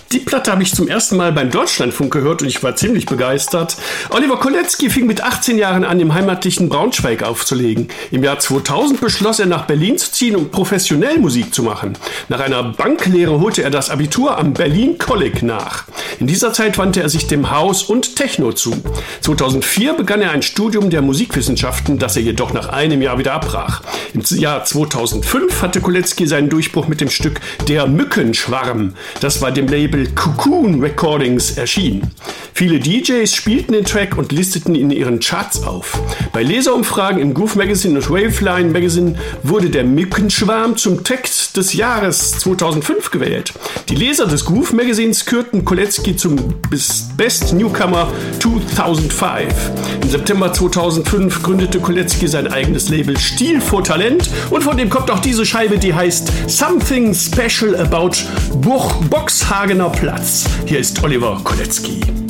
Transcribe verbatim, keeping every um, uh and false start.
Die Platte habe ich zum ersten Mal beim Deutschlandfunk gehört und ich war ziemlich begeistert. Oliver Kolecki fing mit achtzehn Jahren an, im heimatlichen Braunschweig aufzulegen. Im Jahr zweitausend beschloss er, nach Berlin zu ziehen, um professionell Musik zu machen. Nach einer Banklehre holte er das Abitur am Berlin Kolleg nach. In dieser Zeit wandte er sich dem House und Techno zu. zweitausendvier begann er ein Studium der Musikwissenschaften, das er jedoch nach einem Jahr wieder abbrach. Im Jahr zweitausendfünf hatte Kolecki seinen Durchbruch mit dem Stück Der Mückenschwarm. Das war dem Label Cocoon Recordings erschienen. Viele D Js spielten den Track und listeten ihn in ihren Charts auf. Bei Leserumfragen im Groove Magazine und Waveline Magazine wurde der Mückenschwarm zum Text des Jahres zweitausendfünf gewählt. Die Leser des Groove Magazins kürten Kolecki zum Best Newcomer zweitausendfünf. Im September zweitausendfünf gründete Kolecki sein eigenes Label Stil vor Talent und von dem kommt auch diese Scheibe, die heißt Something Special About Buch Boxhagener Platz. Hier ist Oliver Kolecki.